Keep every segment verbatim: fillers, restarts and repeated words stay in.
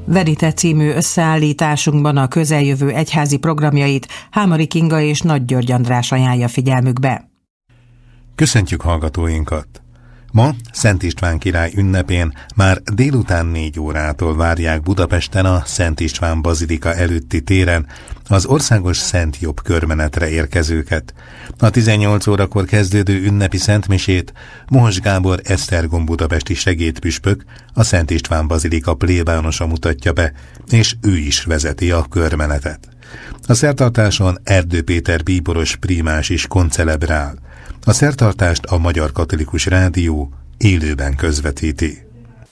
Verite című összeállításunkban a közeljövő egyházi programjait Hámori Kinga és Nagy György András ajánlja figyelmükbe. Köszöntjük hallgatóinkat! Ma Szent István király ünnepén már délután négy órától várják Budapesten a Szent István bazilika előtti téren az országos Szent Jobb körmenetre érkezőket. A tizennyolc órakor kezdődő ünnepi szentmisét Mohos Gábor Esztergom budapesti segédpüspök, a Szent István bazilika plébánosa mutatja be, és ő is vezeti a körmenetet. A szertartáson Erdő Péter bíboros prímás is koncelebrál. A szertartást a Magyar Katolikus Rádió élőben közvetíti.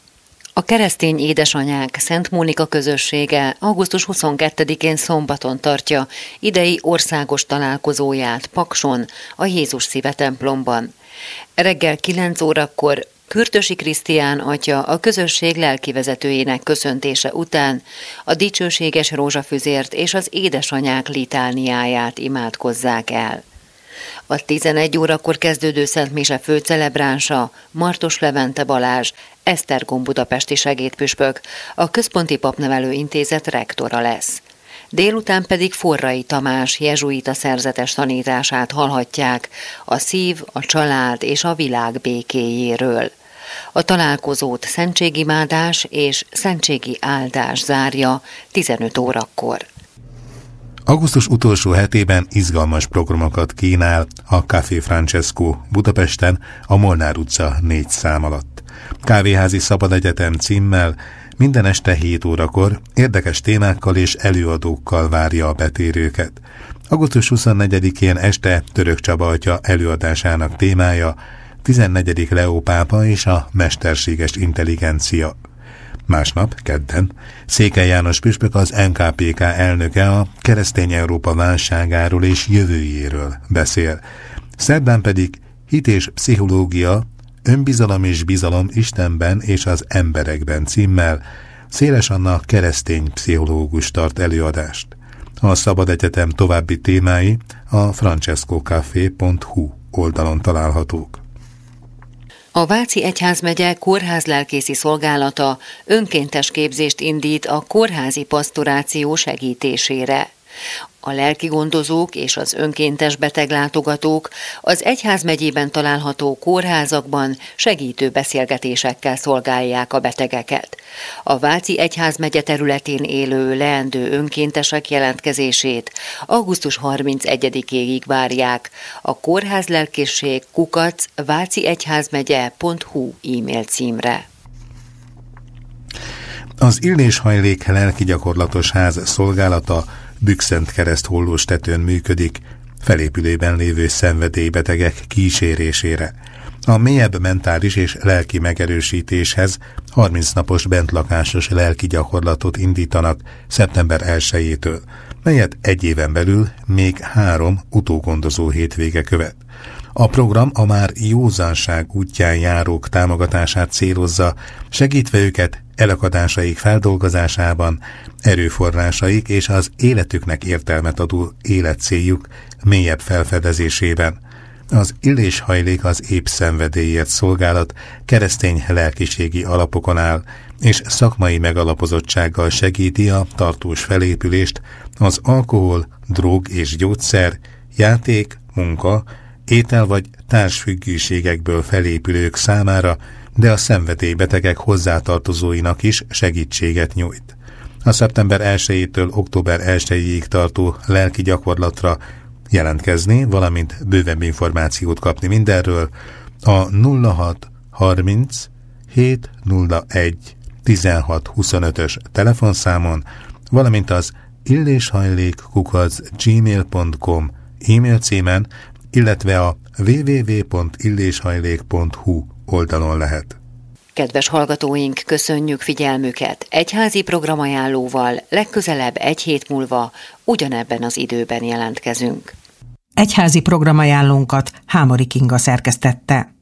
A keresztény édesanyák Szent Mónika közössége augusztus huszonkettedikén szombaton tartja idei országos találkozóját Pakson, a Jézus Szíve templomban. Reggel kilenc órakor Kürtösi Krisztián atya a közösség lelkivezetőjének köszöntése után a dicsőséges rózsafüzért és az édesanyák litániáját imádkozzák el. A tizenegy órakor kezdődő szentmise főcelebránsa Martos Levente Balázs, Esztergom budapesti segédpüspök, a Központi Papnevelő Intézet rektora lesz. Délután pedig Forrai Tamás jezsuita szerzetes tanítását hallhatják a szív, a család és a világ békéjéről. A találkozót szentségimádás és szentségi áldás zárja tizenöt órakor. Augusztus utolsó hetében izgalmas programokat kínál a Café Francesco Budapesten, a Molnár utca négy szám alatt. Kávéházi Szabadegyetem címmel minden este hét órakor érdekes témákkal és előadókkal várja a betérőket. augusztus huszonnegyedikén este Török Csaba atya előadásának témája tizennegyedik Leó pápa és a mesterséges intelligencia. Másnap, kedden, Székely János püspök, az en ká pé ká elnöke a keresztény Európa válságáról és jövőjéről beszél. Szerdán pedig hit és pszichológia, önbizalom és bizalom Istenben és az emberekben címmel Széles Anna keresztény pszichológus tart előadást. A Szabadegyetem további témái a francescocafé pont hu oldalon találhatók. A Váci Egyházmegye kórházlelkészi szolgálata önkéntes képzést indít a kórházi pasztoráció segítésére. A lelkigondozók és az önkéntes beteglátogatók az egyházmegyében található kórházakban segítő beszélgetésekkel szolgálják a betegeket. A Váci Egyházmegye területén élő leendő önkéntesek jelentkezését augusztus harmincegyedikéig várják a kórházlelkészség kukac váciegyházmegye pont hu e-mail címre. Az Illés-hajlék lelki gyakorlatos ház szolgálata Bükszentkereszt Hollóstetőn működik, felépülőben lévő szenvedélybetegek kísérésére. A mélyebb mentális és lelki megerősítéshez harminc napos bentlakásos lelki gyakorlatot indítanak szeptember elsejétől, melyet egy éven belül még három utógondozó hétvége követ. A program a már józanság útján járók támogatását célozza, segítve őket elakadásaik feldolgozásában, erőforrásaik és az életüknek értelmet adó életcéljuk mélyebb felfedezésében. Az Illés-hajlék az épp szenvedélyért szolgálat keresztény lelkiségi alapokon áll, és szakmai megalapozottsággal segíti a tartós felépülést az alkohol, drog és gyógyszer, játék, munka, étel vagy társfüggőségekből felépülők számára, de a szenvedélybetegek hozzátartozóinak is segítséget nyújt. A szeptember elsejétől október elsejéig tartó lelki gyakorlatra jelentkezni, valamint bővebb információt kapni mindenről a nulla hat harminc hét nulla egy tizenhat huszonötös telefonszámon, valamint az illéshajlék kukac gmail pont com e-mail címen, illetve a double-u double-u double-u pont illéshajlék pont hu oldalon lehet. Kedves hallgatóink, köszönjük figyelmüket! Egyházi programajánlóval legközelebb egy hét múlva ugyanebben az időben jelentkezünk. Egyházi programajánlónkat Hámori Kinga szerkesztette.